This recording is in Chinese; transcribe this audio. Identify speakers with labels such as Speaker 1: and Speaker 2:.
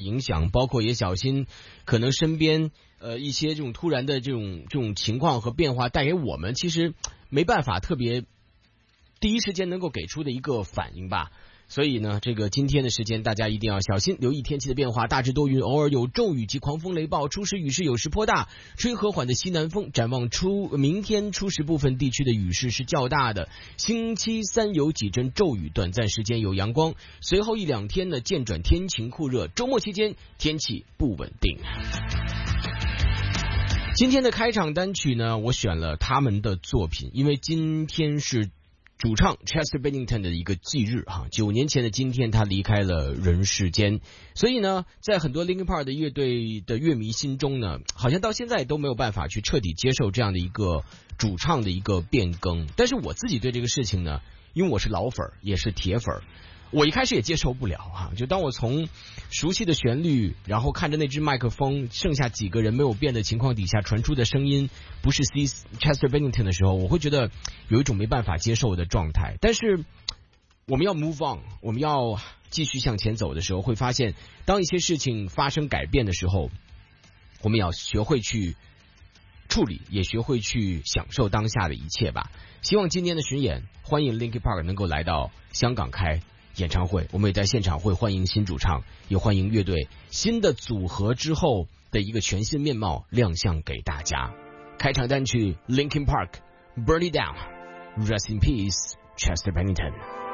Speaker 1: 影响，包括也小心可能身边一些这种突然的这种情况和变化带给我们，其实没办法特别第一时间能够给出的一个反应吧。所以呢，这个今天的时间大家一定要小心留意天气的变化，大致多云，偶尔有骤雨及狂风雷暴，初时雨势有时颇大，吹和缓的西南风。展望明天初时部分地区的雨势是较大的，星期三有几阵骤雨，短暂时间有阳光，随后一两天呢渐转天晴酷热，周末期间天气不稳定。今天的开场单曲呢，我选了他们的作品，因为今天是主唱 Chester Bennington 的一个忌日9年前的今天他离开了人世间，所以呢在很多 Linkin Park 的乐队的乐迷心中呢，好像到现在都没有办法去彻底接受这样的一个主唱的一个变更。但是我自己对这个事情呢，因为我是老粉也是铁粉，我一开始也接受不了就当我从熟悉的旋律，然后看着那只麦克风剩下几个人没有变的情况底下传出的声音不是 Chester Bennington 的时候，我会觉得有一种没办法接受的状态。但是我们要 move on， 我们要继续向前走的时候，会发现当一些事情发生改变的时候，我们要学会去处理，也学会去享受当下的一切吧。希望今年的巡演，欢迎 Linkin Park 能够来到香港开演唱会，我们也在现场会欢迎新主唱，也欢迎乐队新的组合之后的一个全新面貌亮相给大家。开场单曲 Linkin Park Burn It Down， Rest in Peace Chester Bennington。